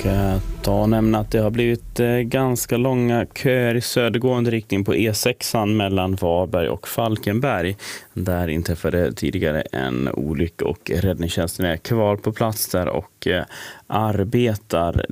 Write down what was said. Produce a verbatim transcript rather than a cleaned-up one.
ska ta och nämna att det har blivit ganska långa köer i södergående riktning på E sexan mellan Varberg och Falkenberg. Där inträffade tidigare en olycka och räddningstjänsten är kvar på plats där och arbetar.